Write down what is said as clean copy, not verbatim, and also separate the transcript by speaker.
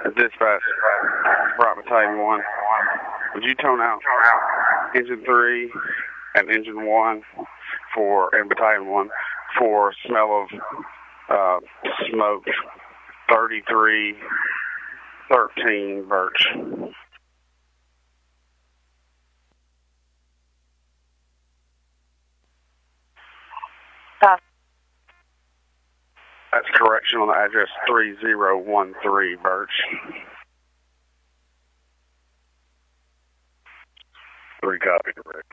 Speaker 1: Dispatch, Rock Battalion 1. Would you tone out Engine 3 and Engine 1 and Battalion 1 for smell of smoke 3313 Birch? That's correction on the address 3013 Birch. 3 copy, correct.